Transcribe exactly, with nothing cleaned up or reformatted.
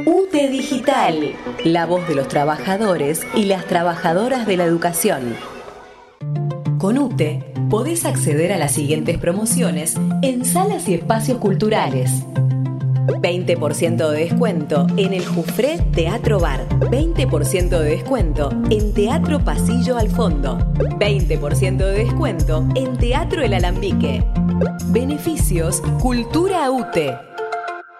U T E Digital, la voz de los trabajadores y las trabajadoras de la educación. Con U T E podés acceder a las siguientes promociones en salas y espacios culturales. veinte por ciento de descuento en el Jufré Teatro Bar. veinte por ciento de descuento en Teatro Pasillo al Fondo. veinte por ciento de descuento en Teatro El Alambique. Beneficios Cultura U T E.